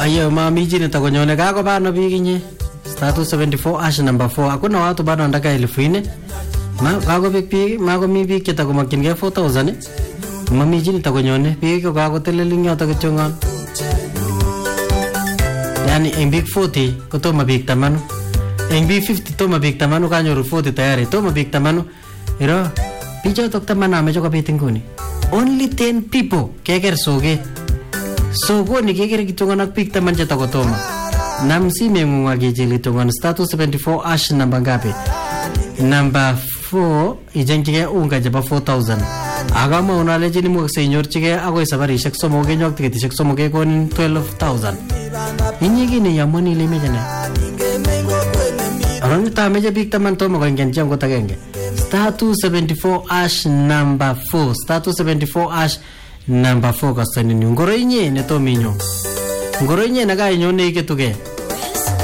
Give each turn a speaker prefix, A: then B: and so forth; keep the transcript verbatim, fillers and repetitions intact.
A: Ayo mami jini takonyone kako bano bikinye star two seven four ash number four hakuna watu bado ndaka elfu nne ma kako biki mako mi biki takomakinge four thousand mami jini takonyone biki kako telelin yoto kichongan yani en big forty kutoma big tamanu en big fifty toma big tamanu kanyoru forty tayari toma big tamanu iro picho tok tamana amecho kapiti nguni only ten people keker soge sokoni keker kitongan ak big taman cheta kotoma nam sime ngwa gejeli tongan star two seven four ash number ngapi number four ijenjige unga jaba four thousand agama unaleje ni mwakse inyorchige agoi sabarishek somok kenyok tiketishek somok kekonin twelve thousand inyigini yamoni ile mejane arang ta meje big taman toma ko ingen jam ko tagenge star two seven four ash number four star two seven four ash number four kasani ngoro inye ne to minyo ngoro inye naga inyo ne iketuge